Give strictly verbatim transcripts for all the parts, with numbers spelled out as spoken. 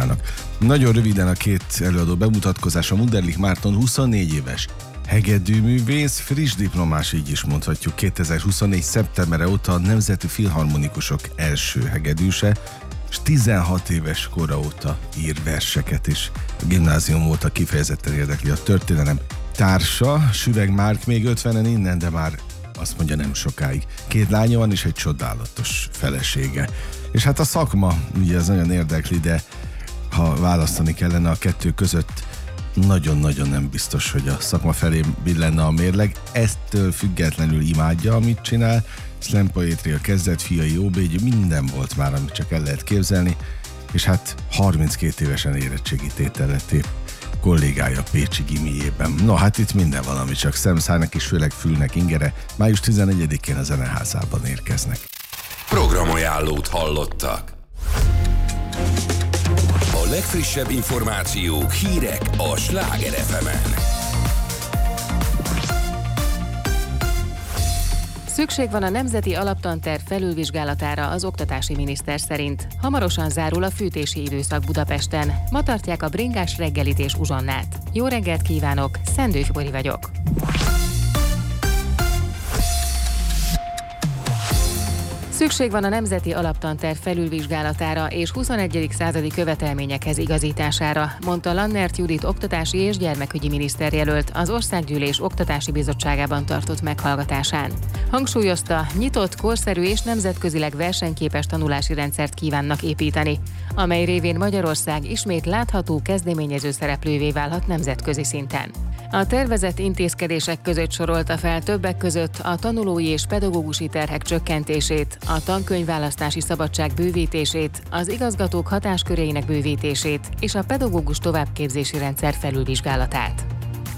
kívánok! Nagyon röviden a két előadó bemutatkozása. Munderlich Márton huszonnégy éves hegedűművész, friss diplomás, így is mondhatjuk. kétezer-huszonnégy. szeptembere óta a Nemzeti Filharmonikusok első hegedűse, és tizenhat éves kora óta ír verseket is. A gimnázium óta kifejezetten érdekli a történelem. Társa, Süveg Márk még ötvenen innen, de már azt mondja nem sokáig. Két lánya van és egy csodálatos felesége. És hát a szakma, ugye ez nagyon érdekli, de ha választani kellene a kettő között, nagyon-nagyon nem biztos, hogy a szakma felé billenne a mérleg. Eztől függetlenül imádja, amit csinál. Slam poetria, kezdett, fiai, óbégy, minden volt már, amit csak el lehet képzelni. És hát harminckét évesen érettségi tétel lett épp kollégája Pécsi gimijében. No, hát itt minden valami, csak szemszájnak és főleg fülnek ingere. május tizennegyedikén a Zeneházában érkeznek. Programajánlót hallottak. A legfrissebb információk, hírek a Sláger ef emen. Szükség van a Nemzeti Alaptanterv felülvizsgálatára az oktatási miniszter szerint. Hamarosan zárul a fűtési időszak Budapesten. Ma tartják a bringás reggelit és uzsonnát. Jó reggelt kívánok, Szendő Fibori vagyok. Szükség van a Nemzeti Alaptanterv felülvizsgálatára és huszonegyedik századi követelményekhez igazítására, mondta Lannert Judit oktatási és gyermekügyi miniszterjelölt az Országgyűlés Oktatási Bizottságában tartott meghallgatásán. Hangsúlyozta, nyitott, korszerű és nemzetközileg versenyképes tanulási rendszert kívánnak építeni, amely révén Magyarország ismét látható kezdeményező szereplővé válhat nemzetközi szinten. A tervezett intézkedések között sorolta fel többek között a tanulói és pedagógusi terhek csökkentését, a tankönyvválasztási szabadság bővítését, az igazgatók hatáskörének bővítését és a pedagógus továbbképzési rendszer felülvizsgálatát.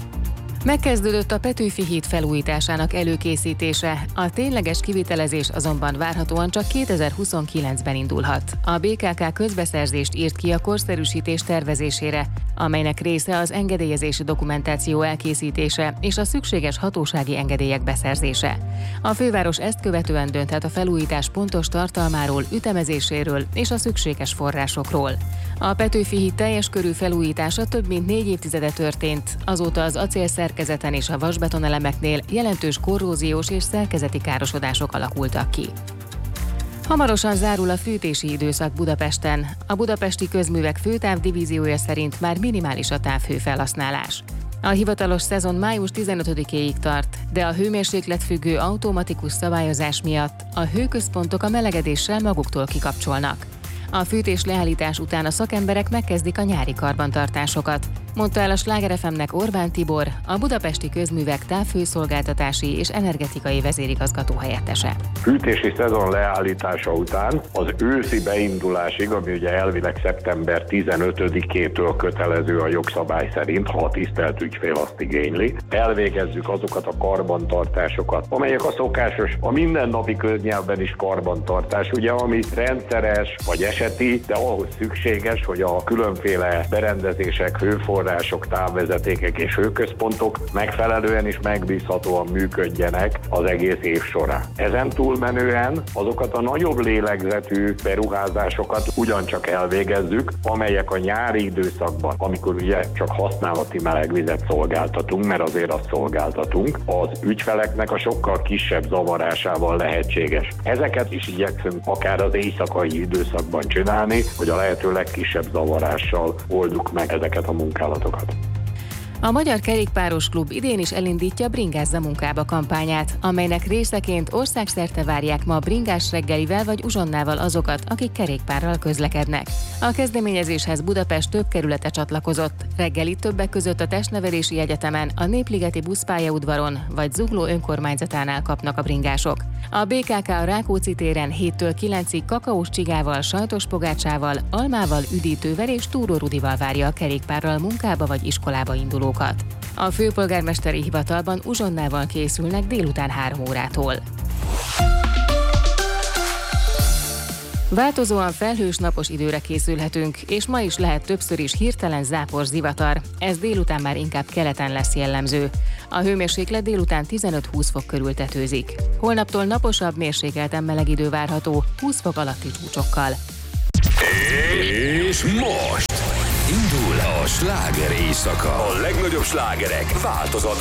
Megkezdődött a Petőfi híd felújításának előkészítése, a tényleges kivitelezés azonban várhatóan csak kétezer-huszonkilencben indulhat. A bé ká ká közbeszerzést írt ki a korszerűsítés tervezésére, amelynek része az engedélyezési dokumentáció elkészítése és a szükséges hatósági engedélyek beszerzése. A főváros ezt követően dönthet a felújítás pontos tartalmáról, ütemezéséről és a szükséges forrásokról. A Petőfi híd teljes körű felújítása több mint négy évtizede történt, azóta az acélszerkezeten és a vasbetonelemeknél jelentős korróziós és szerkezeti károsodások alakultak ki. Hamarosan zárul a fűtési időszak Budapesten. A budapesti közművek főtávdivíziója szerint már minimális a távhőfelhasználás. A hivatalos szezon május tizenötödikéig tart, de a hőmérsékletfüggő automatikus szabályozás miatt a hőközpontok a melegedéssel maguktól kikapcsolnak. A fűtés leállítás után a szakemberek megkezdik a nyári karbantartásokat, mondta el a Sláger ef emnek Orbán Tibor, a budapesti közművek távhőszolgáltatási és energetikai vezérigazgató helyettese. Fűtési szezon leállítása után az őszi beindulásig, ami ugye elvileg szeptember tizenötödikétől kötelező a jogszabály szerint, ha a tisztelt ügyfél azt igényli, elvégezzük azokat a karbantartásokat, amelyek a szokásos, a mindennapi köznyelvben is karbantartás, ugye, ami rendszeres vagy eseti, de ahhoz szükséges, hogy a különféle berendezések, hőforrások, távvezetékek és hőközpontok megfelelően és megbízhatóan működjenek az egész év során. Ezen túlmenően azokat a nagyobb lélegzetű beruházásokat ugyancsak elvégezzük, amelyek a nyári időszakban, amikor ugye csak használati melegvizet szolgáltatunk, mert azért azt szolgáltatunk, az ügyfeleknek a sokkal kisebb zavarásával lehetséges. Ezeket is igyekszünk akár az éjszakai időszakban csinálni, hogy a lehető legkisebb zavarással oldjuk meg ezeket a munkálatokat. A Magyar Kerékpáros Klub idén is elindítja Bringázza munkába kampányát, amelynek részeként országszerte várják ma bringás reggelivel vagy uzsonnával azokat, akik kerékpárral közlekednek. A kezdeményezéshez Budapest több kerülete csatlakozott. Reggeli többek között a Testnevelési Egyetemen, a Népligeti buszpályaudvaron vagy Zugló önkormányzatánál kapnak a bringások. A bé ká ká a Rákóczi téren héttől kilencig kakaós csigával, sajtos pogácsával, almával, üdítővel és Túró Rudival várja a kerékpárral munkába vagy iskolába indulókat. A főpolgármesteri hivatalban uzsonnával készülnek délután három órától. Változóan felhős napos időre készülhetünk, és ma is lehet többször is hirtelen zápor zivatar. Ez délután már inkább keleten lesz jellemző. A hőmérséklet délután tizenöt-húsz fok körül tetőzik. Holnaptól naposabb, mérsékelten meleg idő várható, húsz fok alatti csúcsokkal. És most Indul a sláger éjszaka. A legnagyobb slágerek változatlan